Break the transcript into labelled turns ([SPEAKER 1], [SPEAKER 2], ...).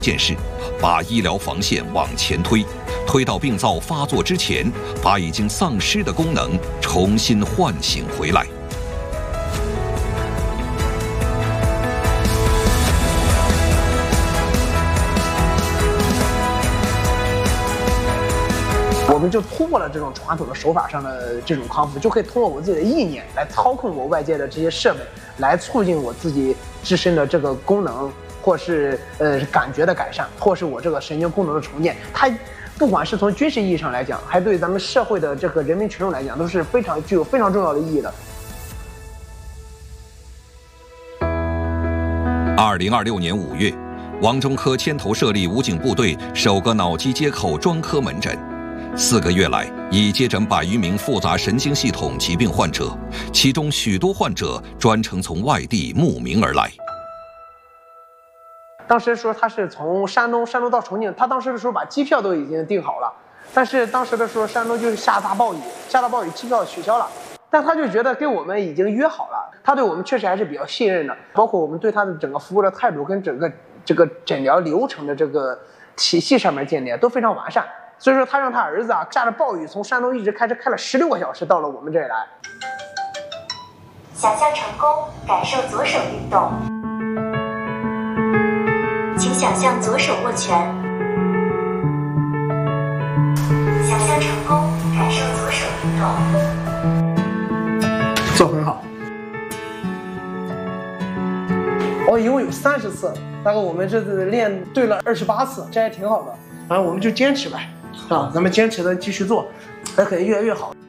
[SPEAKER 1] 件事，把医疗防线往前推，推到病灶发作之前，把已经丧失的功能重新唤醒回来。
[SPEAKER 2] 我们就突破了这种传统的手法上的这种康复，就可以通过我自己的意念来操控我外界的这些设备，来促进我自己自身的这个功能，或是感觉的改善，或是我这个神经功能的重建。它不管是从军事意义上来讲，还对咱们社会的这个人民群众来讲，都是具有非常重要的意义的。
[SPEAKER 1] 2026年5月，王中科牵头设立武警部队首个脑机接口专科门诊。4个月来，已接诊100余名复杂神经系统疾病患者，其中许多患者专程从外地慕名而来。
[SPEAKER 2] 当时说他是从山东到重庆，他当时的时候把机票都已经订好了，但是当时的时候山东就是下大暴雨，机票取消了。但他就觉得跟我们已经约好了，他对我们确实还是比较信任的，包括我们对他的整个服务的态度跟整个这个诊疗流程的这个体系上面建立都非常完善。所以说他让他儿子下着暴雨从山东一直开车开了16个小时到了我们这里来。
[SPEAKER 3] 想象成功，感受左手运动。请想象左手握拳。想象成功，感受左手运动。
[SPEAKER 2] 做很好。一共有30次，大概我们这次练对了28次，这还挺好的。反正我们就坚持呗，咱们坚持的继续做，还可以越来越好。